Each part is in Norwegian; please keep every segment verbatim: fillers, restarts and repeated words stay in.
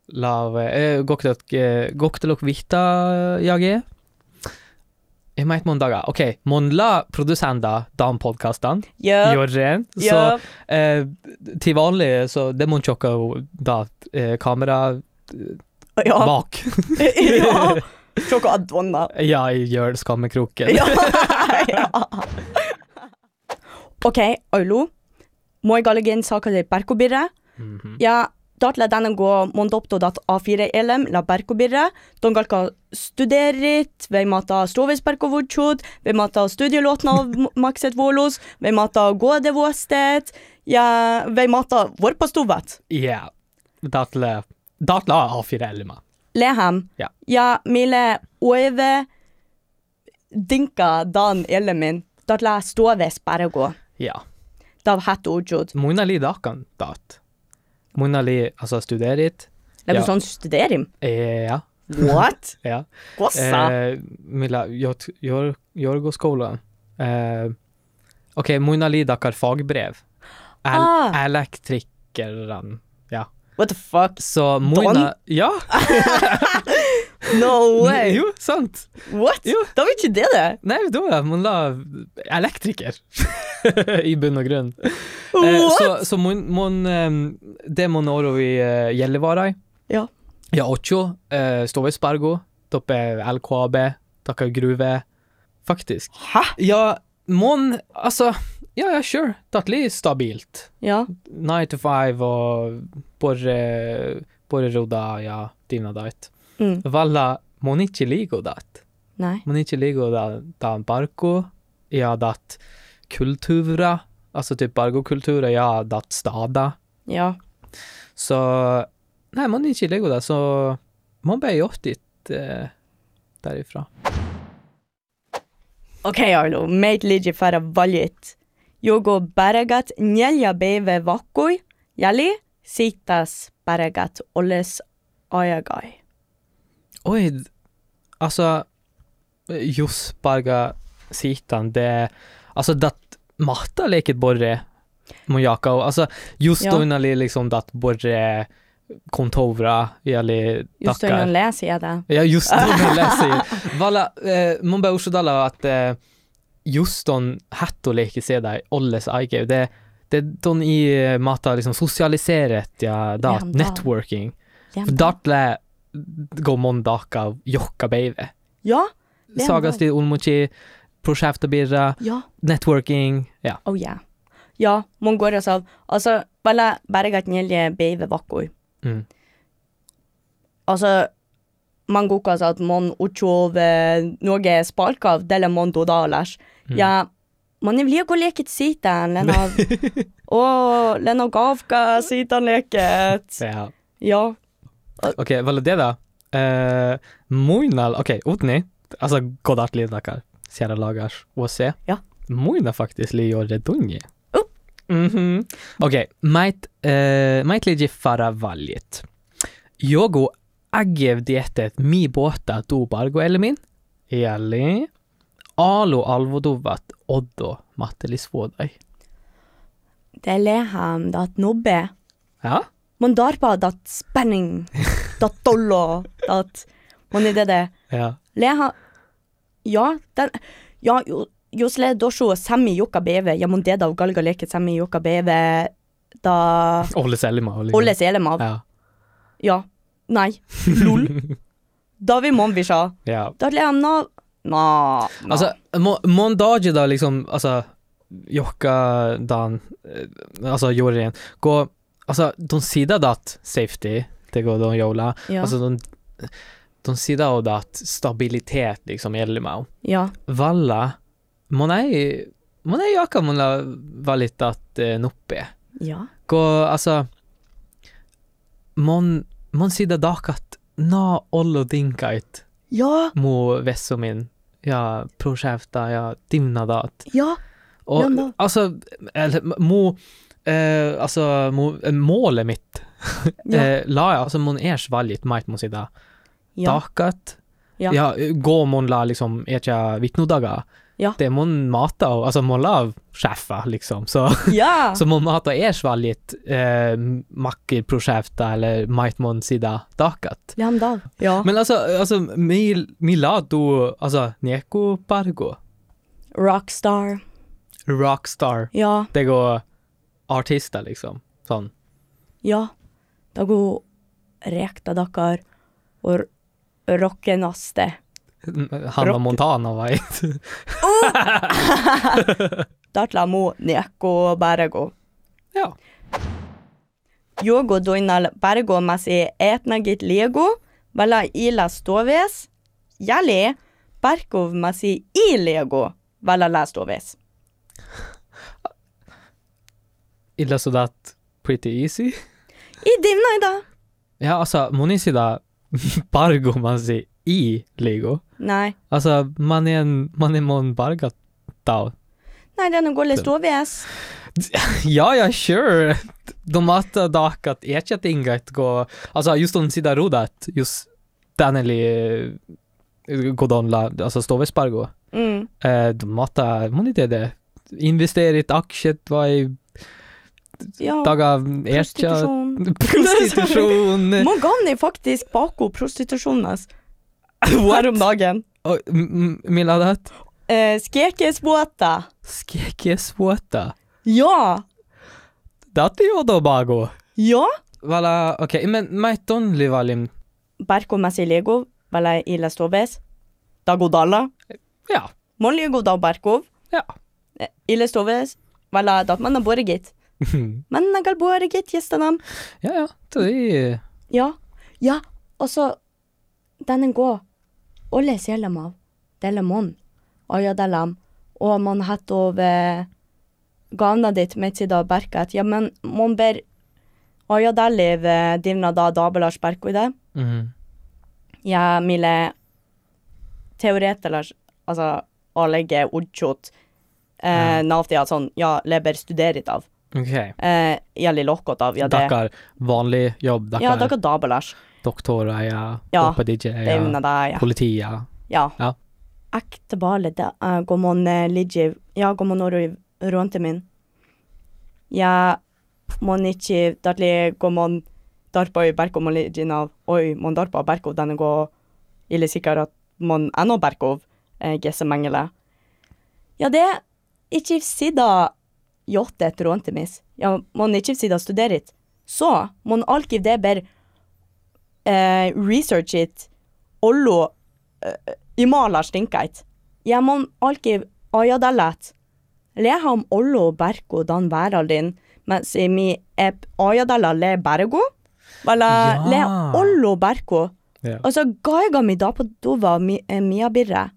la eh, Goktelok Vita jag Jag vet många dagar. Okej, okay. Månla producenta dan podcasten. Ja. Gör det. Ja. Så eh, till vanlig så det måste chocka da eh, kamera ja. bak. ja. Chocka advonna. Ja, jag gör skammekroken. ja. ja. Okej, okay, Oilo. Må jeg allerede saka det Berkobirre. Mm-hmm. Ja, da la denne gå mondopto dat A fire elem la Berkobirre. De galka studerit, vei mata stovis Berkovodchud, vei mata studielåtna av Maxet Volos, vei mata gåde våstet, ja, vei mata vorpastovet. Ja, dat la, dat la A fire elem. Lehem. Ja. Ja, mile oeve dinka dan elemen. Dat la stoves bare gå. Ja. Da hette ordjod. Mona li dakan dat. Mona li altså studerit. Det er ja. sånn studerim. Eh, ja. What? ja. Gossa? Eh, mila Jorgoskolan. Eh, Okej, okay, Mona li dakar fagbrev. El Ah. Elektrikeren. Ja. What the fuck? Så Mona... Ja. No way. Jo, sant. What? Jo. Da var ikke det det. Nej, då är man la elektriker i bunn och grund. Eh, What? så så mon, mon um, det mon oro i uh, Gällivare. Ja. Ja, ocho uh, står vid Spargo, toppe L K A B, tacka gruve faktiskt. Hæ? Ja, mon alltså ja, ja, sure. Det stabilt. Ja. nine to five och borre borre roda ja, dina dat. Mm. Valla mon inte ligo dat. Nei. Man inte ligger da, da barko, ja, dat kultura, alltså typ bargo-kultura, ja, dat stada. Ja. Så, nej, man inte ligger där, så man blir gjort dit eh, därifrån. Okej, Arlo. Meit ligge fara valjit. Jogo baragat njelja beve vakkoi, jali sitas baragat olles ayagai. Oj, alltså, just bara sitan, det, alltså dat matta leket borre mojaka, alltså just Ja. då innan liksom dat borre kontora, eller Just då innan läser jag det. Ja, just då när läser. Valla, eh, man bara ursodala att eh, just då hatto leker se där olles aige. Det det don i mata liksom socialiserat ja, da, Lenda. networking. Lenda. För datle går mondaka jokka beive. Ja. Lenda. Sagas till Ulmochi projekt birra, Ja. networking, ja. Oh yeah. Ja, mon går alltså. Alltså, bara baragat njelja beve vakkoi. Mm. Altså, man går altså at man utjove noe spalkav, dele man do dalers. Mm. Ja, man er vilja gå leket sitan, lena, og lena gavka sitan leket. Ja. Ja, Okej, vad är det då? Eh, Moinal, okej, Otni. Alltså godat lidakar. Kära lagars och se. Ja. Moina faktiskt li och redunje. Oh. Mhm. Okej, might eh might ligge fara valjet. Jogo agev dietet mi båta do bargo eller min. Eli. Alo alvodovat oddo mattelis vodai. det er leham, dat nobbe. Ja? Man darpa dat spenning, dat dollo, dat, man er det det. Ja. Leha, ja, den, ja, jo, jos le dosho semi jokka beve, ja, man det da galga leket semi jokka beve, da, Olle Selma. Olle. Olle selem av. Ja. Ja. Nei. Lol. Da vi mån vi sa. Ja. Da le han na... Na. Alltså må, måndagen då liksom alltså jocka dan eh, alltså Jorgen gå alltså de sida dat safety det går de jola Ja. alltså de de sida av dat stabilitet liksom elma Ja. valla man är man är jocka man var lite att eh, noppe Ja. gå alltså man man sida dakat na ollo dinkait Ja. mo vesso min ja projekta ja dimna dat Ja. och Ja, då. alltså eller mo eh, alltså mo, eh, målet mitt Ja. eh, la jag alltså mon ers valjet might mo sida Ja. dakat Ja. ja gå mon la liksom är jag vittnodaga Ja. Det mun mata, alltså mun lav chefa liksom. Så Ja. så mun mata är svalligt eh makkelprojekta eller might mun sida dakat. Läm dav. Ja. Men alltså alltså mi mi lado alltså Neko Pargo Rockstar. rockstar. Ja. Det går artister liksom. Sån. Ja. Da går rekta dakkar og rockenaste. Hanna Rock. Montana vai. Datla mo Neko Bargo. Ja. Jogo doinal Bargo masi etnagit Lego, vala ila stoves. Jali Barkov masi i Lego, vala la stoves. Illa så dat pretty easy. I divna ida. Ja, alltså monisida Pargo man säger i Lego. Nej. Alltså man är en man är mon bargat då. Nej, den går le stoves. Ja, ja, sure. De matta dakat är inte att inget gå. Alltså just om sida rodat just Daneli godonla alltså stovespargo. Mm. Eh de matta mon inte det. Investera i ett aktiet var i Ja. daga ersta Prostitution. prostitution. Man gav ni faktisk bako prostitusjonas. Her om dagen. Och Milla det Eh, skekesbåta. skekesvåta. Ja. Det är ju då bara gå. Ja. Vala, okej, okay, men maiton livalim. Barko masi Lego, vala ila stoves. Dago dalla. Ja. Mon Lego da Barkov. Ja. Eh, ila stoves. Vala dat man borgit. Men nagal borgit gjestanam. ja, ja. Det är Ja. Ja. Og så denne gå. Olle selam av. Delle mon. Og ja delam. Og man hatt over gavna ditt med sida berkat. Ja, men mon ber og ja deliv divna da dabelars berko i det. Mhm. Ja, mille teoretelars, altså allege udkjot eh, Ja. navtia sånn, ja, leber studerit av. Okej. Eh, jälli lohkot av, ja det. Dackar vanlig jobb, dackar Ja, dere dabelars. doktorer, ja. Ja, Oppa D J, Det er unna ja. da, ja. Politi, ja. Ja. Ja. Ekte bale, det uh, går man uh, ligge, ja, går man når rundt min. Ja, man ikke, datli går man darpa i berko, man ligge av, oi, man darpa berko, denne går ille sikkert at man ennå berkov, eh, gesse mengele. Ja, det er ikke sida jottet rundt mis. Ja, man ikke sida studerit. Så, man alkiv det ber eh, researchit ollo eh, i malar stinkait. Ja, man alkiv ajadallet. Leha om ollo berko dan væraldin, mens i mi ep ajadalla le bergo, vala Ja. le ollo berko. Ja. Og så gaiga mi da på dova mi, eh, mia birre.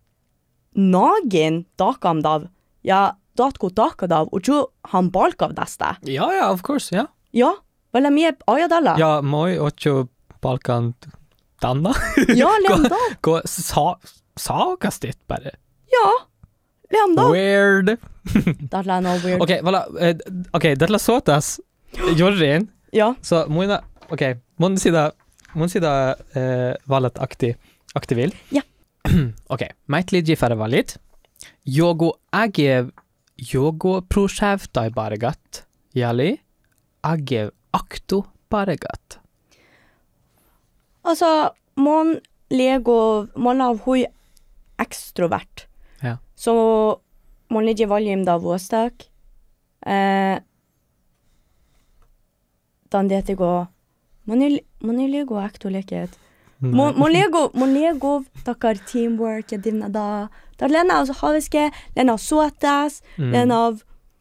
Nagin dakam dav. Ja, datko daka dav, og jo han balkav deste. Ja, ja, of course, ja. Ja, vala mi ep ajadalla. Ja, moi ocho Balkan danna. Ja, leam dav. Gå sa sagas det bara. Ja, leam dav. Weird. Dat la no weird. Okej, voilà. Eh, Okej, det la såtas. Jorrin. Ja, Så moina, okej. Mon sida mon sida eh valet akti aktivil. Ja. Okej, mitt lidje för valet. Jogo agev jogo projekta i bargat. Jali agev akto bargat. altså, mon lego, mon av hui ekstrovert. Ja. Så mon ligge valjim da våstak. Eh, dan det gå. Mon er mon er lego ekto leket. Mon mon lego, mon lego takar teamwork, ja divna da. Da lena av haviske, lena av såtas, Mm. lena av,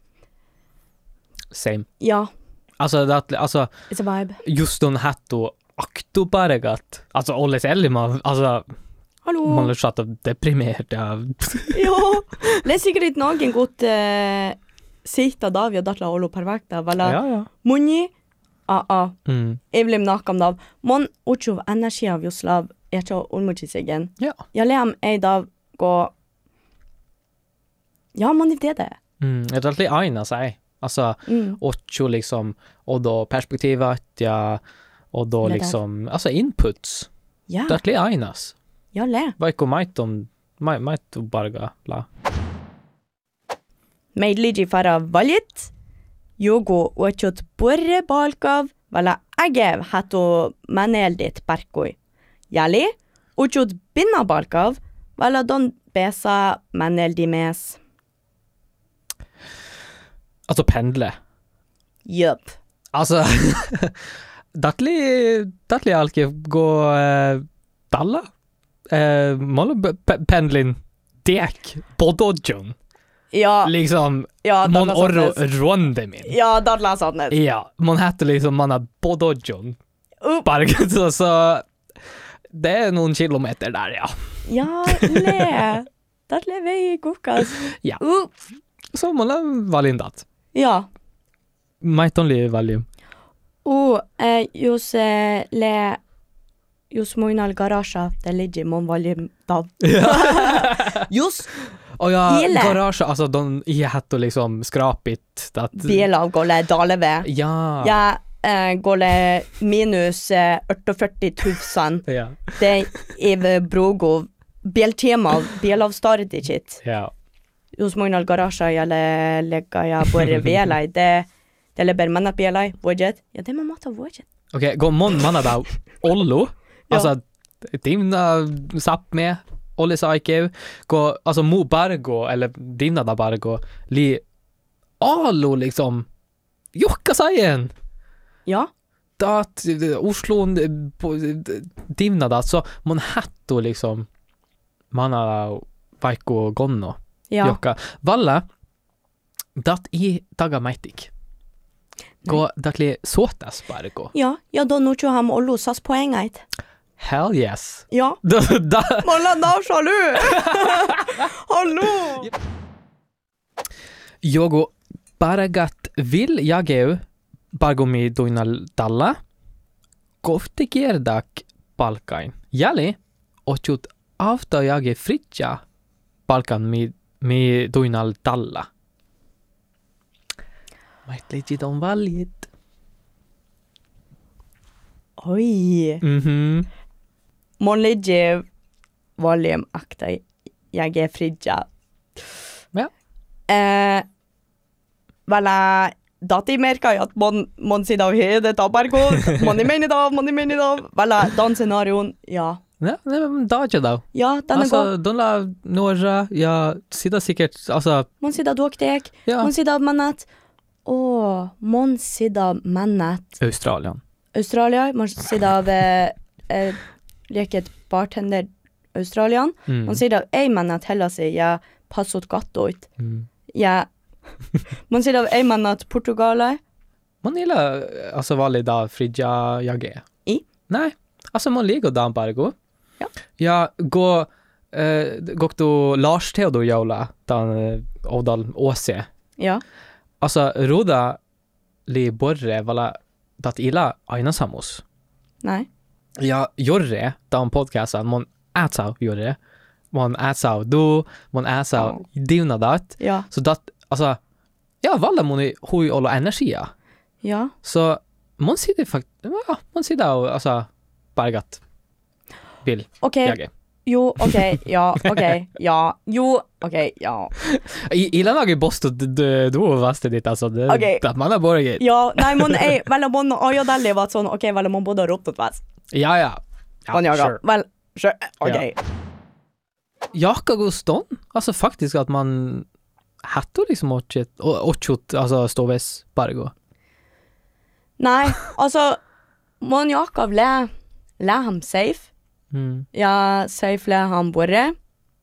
Same. ja, Alltså det alltså it's a vibe. just den hatto akto bargat. Alltså Olles Elima, alltså Hallo. man är så deprimerad. Ja. Ja, det är säkert inte någon gott eh, sitta Davia datla olo perfekta, vala Ja, ja. muni a a Mm. evlim nakam dav mon uchuv energi av Juslav echo ulmuchisigen. Ja. Jag lem ei dav gå. Ja, man det det. Mm, det är alltid aina sig. Alltså Mm. ocho liksom och då perspektivet ja och då Det där. liksom alltså inputs. Ja, Det är alltid ainas. jag le. Vaikka mait om mai mait barga la. Meidliji fara valjit. Jogo ochot borre balkav, vala agev hato maneldit barkoi. Jali, ochot binna balkav, vala don besa maneldi mes. Altså pendle. Jupp. Altså, datli, datli alke gå uh, dalla. Uh, Måle pe- pendlin dek, bododjon. Ja, Liksom, ja, man dadla orro satnes. ronde min. Ja, dadla satnes. Ja, man heter liksom, man har bododjon. Upp. Bare, så, så det er noen kilometer der, ja. Ja, le. Dadle vei kukas. Ja. Upp. Så man har valindat. Ja. Might only value. Og eh, jos eh, le jos moinal garasja, det ligger mon valjum dav. Jos Og ja, Hele. garasje, altså, de jeg heter liksom skrapit. At, biela gole daleve. ja. Ja, eh, gole minus eh, førti tusen. Ja. Det er brogo bieltema bielavstardigit. Ja. Jos moinal garasja jale lega ja bore bielai, det det leber manna bielai, vojet. Ja, det man måtte vojet. Ok, gå mon manna da Ollo. Ja. Altså, dimna sapp med Olle Saikev. Gå, altså, mo bare gå, eller dimna da bare gå, li Alo, liksom. Jokka seien. Ja, Dat, Oslo, dimna da, så man hetto liksom, manna vaiko gonno. ja. Jokka. Valle, dat i daga meitik. Gå, dat li såtas bare gå. Ja, ja, da nå ham ollo sas poengait. Hell yes. Ja. Da, da, Molla na sjalu. Hallo. Jogo baragat vil jageu bargomi doinal dalla. Kofte gerdak balkain. Jali, ochut avta jage fritja balkan mi, mi doinal dalla. Mait legit on valjit. Oi. Mhm. Mon ligge valjum akta jag är fridja. Ja. Eh, Vala dati merka att mon mon sida av hede tabarko. Mon i mening av, mon i mening av. Vala dan scenarion. Ja. Ja, nej, men da ikke da. Ja, den är Altså, god. de la några, ja, sida sikkert, altså, Mon sida doktek. ja, Mon sida manat. Åh, mon sida manat. Australien. Australia, mon sida av eh, eh, leket bartender Australien. Mm. Man sier at ei manat heller seg, ja, passot gatto ut. Mm. Ja. Man sier at ei manat Portugal. Man gillar, alltså vanlig dag fridja jage. I? Nej, alltså man ligger där bara gå. Ja. Ja, gå, eh, gått då Lars Theodor Jola, den eh, Odal Åse. Ja. Alltså, roda li borre, vala, dat illa aina samos. Nei. Ja, jorre, den podcasten, man ätsau jorre. Man ätsau du, man ätsau Oh. divna dat. Ja. Så dat, alltså, ja, valla man i hui olla energia. Ja. Så man sitter faktiskt, ja, man sitter och alltså bergat vill Ok. jage. Jo, ok. Ja, ok. Ja. Jo, ok. Ja. I i laget bosto du du vaste ditt alltså det Okej. att man har borget. Ja, nei, mon ei, vel, mon, og jo, det var sånn, ok, vel, mon både ropt ut vest. Ja ja. Ja, Man jager. sure. Vel, sure, ok. Jaka god stånd. Alltså faktiskt att man hatto liksom ochit ochot alltså stoves bargo. Nei, altså, mon Jakob le, le ham safe. Mm. Ja, safe le ham borre.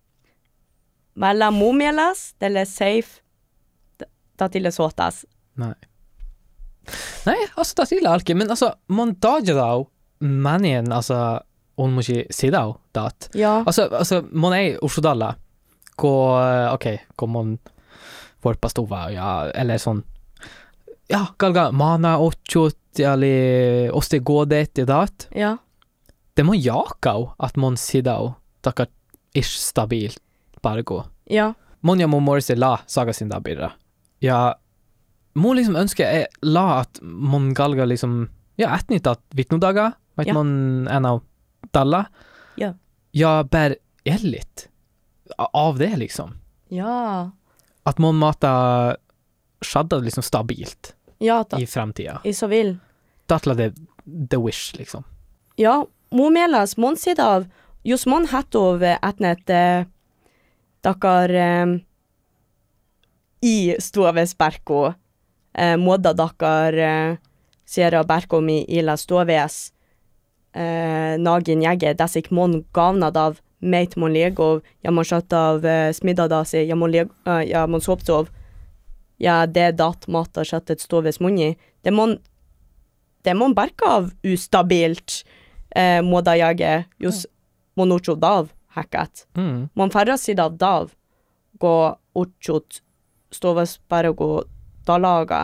Vel, momielas, det le safe, da til det såtas. Nej. Nej, alltså det till alke men alltså man dagar då mannen alltså on måste se då dat. Ja. Alltså alltså man är Oshodalla. Gå okej, okay, kom man för pastova ja eller sån. Ja, galga mana ochot eller oste godet i dat. Ja. Det må jakao att man sidao takar ish stabil bara gå. Ja. Monja må morse la saga sin da birra. Ja, må liksom ønske er la at man galga liksom ja, etnit at vitnodaga, vet Ja. man en av dalla. Ja. Ja, bär ellit av det liksom. Ja. Att man matar skadda liksom stabilt Ja, da. i framtida. I så vill. Datla det the wish liksom. Ja, mumelas mon sida av just mon hattov etnet eh, dakar eh, i stoves berko eh, modda dakar eh, sera berko mi ila stoves eh, nagin jegge desik mon gavnad av meit mon legov ja mon skjøtt av eh, smidda da si ja mon leg uh, ja mon sopsov ja det dat mata skjøtt et stoves munni det mon det mon berka av ustabilt eh, moda jage just mon ucho dav hackat Mm. mon färra sida av dav gå uchot stoves bara gå dalaga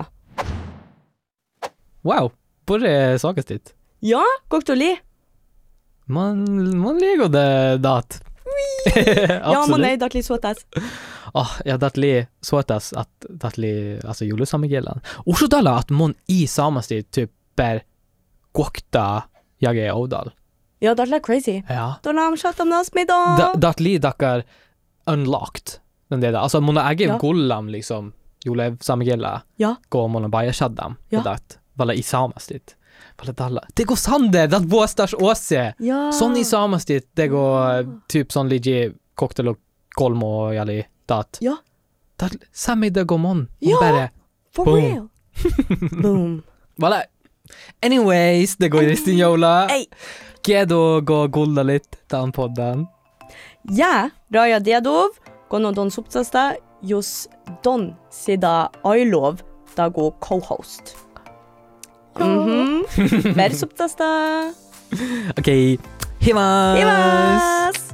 Wow, både sakast dit. ja goktoli Man man lego det dat. ja mon nej datli sotas Ah, ja datli såtas att datli alltså julesamigillan. Och så dalla att man i samasti typ per kokta jag är Odal. ja datla crazy Ja. då nam chat om nas middag Da, datli dakar unlocked. Den där alltså man äger Ja. gollam liksom julesamigilla. ja Går man bara shaddam. Ja. Det valla i samastit. Valla dalla. Det går sande dat båstars åse. ja Sån i samastit det går typ sån ligge cocktail och kolmo jali dat. ja Dat samma det går mon. Ja. Bara for Boom. real boom Voilà. Anyways, det går i sin jola. Ey. Gedo gå gulla lite den podden. ja raja dedov kono don supsasta just don sida I love da go co-host mhm ver supsasta Okej. Himas. Ivas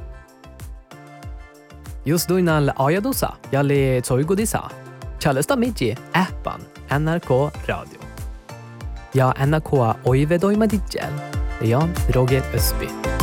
Just då innan ajadosa. Jali tsoigodisa. Chalesta miji appan N R K Radio. Ja, N R K oivedoima digel. Det är jag, Roger Ösby.